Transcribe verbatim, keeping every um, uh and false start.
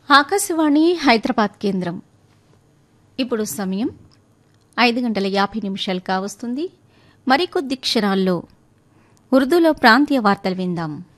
ఆకాశవాణి హైదరాబాద్ కేంద్రం. ఇప్పుడు సమయం ఐదు గంటల యాభై నిమిషాలు కావస్తుంది. మరికొద్ది క్షణాల్లో ఉర్దూలో ప్రాంతీయ వార్తలు విందాం.